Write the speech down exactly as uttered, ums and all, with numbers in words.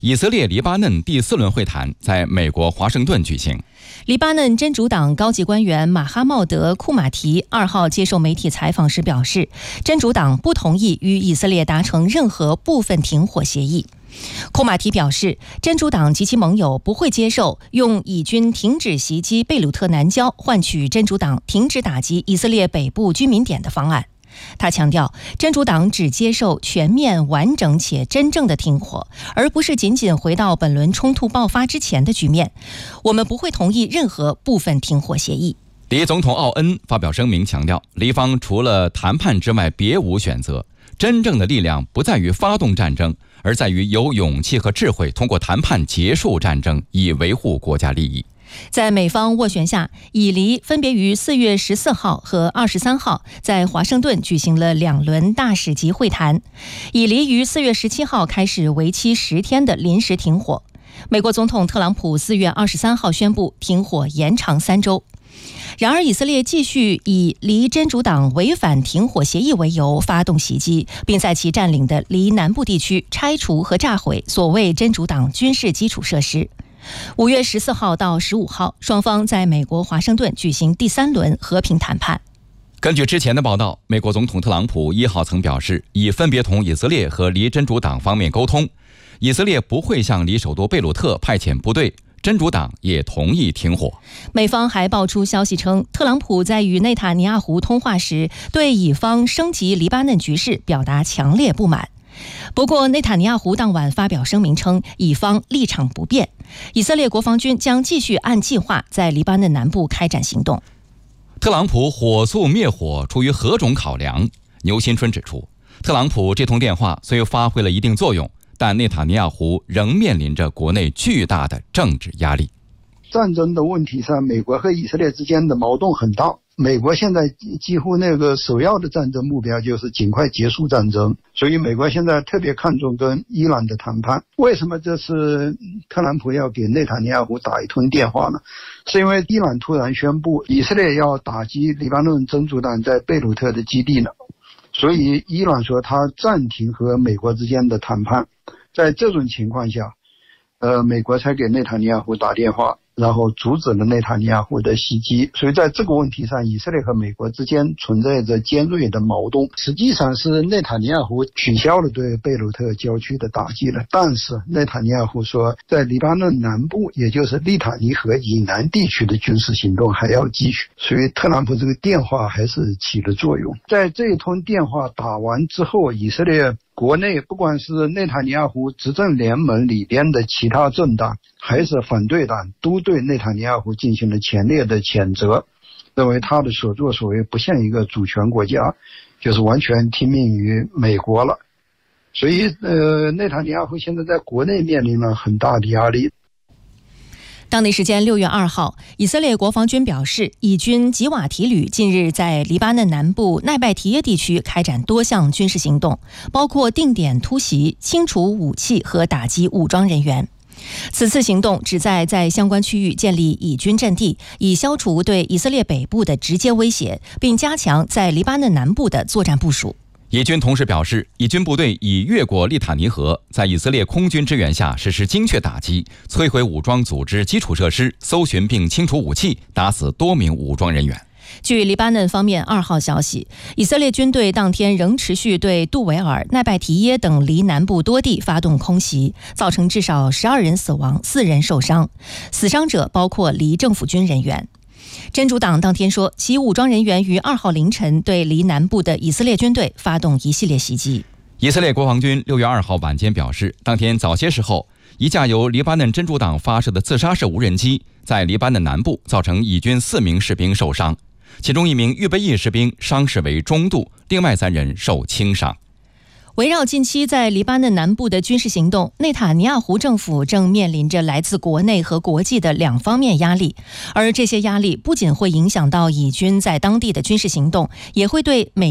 以色列黎巴嫩第四轮会谈在美国华盛顿举行。 黎巴嫩真主党高级官员马哈茂德·库马提二号接受媒体采访时表示，真主党不同意与以色列达成任何部分停火协议。库马提表示，真主党及其盟友不会接受用以军停止袭击贝鲁特南郊换取真主党停止打击以色列北部居民点的方案。他强调，真主党只接受全面、完整且真正的停火，而不是仅仅回到本轮冲突爆发之前的局面。我们不会同意任何部分停火协议。 黎总统奥恩发表声明强调，黎方除了谈判之外别无选择，真正的力量不在于发动战争，而在于有勇气和智慧通过谈判结束战争，以维护国家利益。 在美方斡旋下，以黎分别于四月十四号和二十三号在华盛顿举行了两轮大使级会谈。以黎于四月十七号开始为期十天的临时停火。美国总统特朗普四月二十三号宣布停火延长三周。然而，以色列继续以黎真主党违反停火协议为由发动袭击，并在其占领的黎南部地区拆除和炸毁所谓真主党军事基础设施。五月十四号到十五号，双方在美国华盛顿举行第三轮和平谈判。 根据之前的报道，美国总统特朗普一号曾表示，已分别同以色列和黎真主党方面沟通，以色列不会向黎首都贝鲁特派遣部队，真主党也同意停火。 美方还爆出消息称，特朗普在与内塔尼亚胡通话时，对以方升级黎巴嫩局势表达强烈不满。不过，内塔尼亚胡当晚发表声明称，以方立场不变，以色列国防军将继续按计划在黎巴嫩南部开展行动。 特朗普火速灭火出于何种考量？牛新春指出，特朗普这通电话虽发挥了一定作用，但内塔尼亚胡仍面临着国内巨大的政治压力。 战争的问题上，美国和以色列之间的矛盾很大。美国现在几乎那个首要的战争目标就是尽快结束战争，所以美国现在特别看重跟伊朗的谈判。为什么这次特朗普要给内塔尼亚胡打一通电话呢？是因为伊朗突然宣布以色列要打击黎巴嫩真主党在贝鲁特的基地呢，所以伊朗说他暂停和美国之间的谈判。在这种情况下，呃，美国才给内塔尼亚胡打电话，然后阻止了内塔尼亚胡的袭击。所以在这个问题上，以色列和美国之间存在着尖锐的矛盾。实际上是内塔尼亚胡取消了对贝鲁特郊区的打击了，但是内塔尼亚胡说，在黎巴嫩南部，也就是利塔尼河以南地区的军事行动还要继续。所以特朗普这个电话还是起了作用。在这一通电话打完之后，以色列国内不管是内塔尼亚胡执政联盟里边的其他政党还是反对党，都对内塔尼亚胡进行了强烈的谴责，认为他的所作所为不像一个主权国家，就是完全听命于美国了。所以呃，内塔尼亚胡现在在国内面临了很大的压力。 当地时间六月二号，以色列国防军表示，以军吉瓦提旅近日在黎巴嫩南部奈拜提耶地区开展多项军事行动，包括定点突袭、清除武器和打击武装人员。此次行动旨在在相关区域建立以军阵地，以消除对以色列北部的直接威胁，并加强在黎巴嫩南部的作战部署。 以军同时表示，以军部队已越过利塔尼河，在以色列空军支援下实施精确打击，摧毁武装组织基础设施，搜寻并清除武器，打死多名武装人员。 据黎巴嫩方面二号消息，以色列军队当天仍持续对杜维尔、奈拜提耶等黎南部多地发动空袭，造成至少十二人死亡、四人受伤，死伤者包括黎政府军人员。真主党当天说，其武装人员于二号凌晨对黎南部的以色列军队发动一系列袭击。 以色列国防军六月二号晚间表示，当天早些时候，一架由黎巴嫩真主党发射的自杀式无人机在黎巴嫩南部造成以军四名士兵受伤，其中一名预备役士兵伤势为中度，另外三人受轻伤。 围绕近期在黎巴嫩南部的军事行动，内塔尼亚胡政府正面临着来自国内和国际的两方面压力，而这些压力不仅会影响到以军在当地的军事行动，也会对美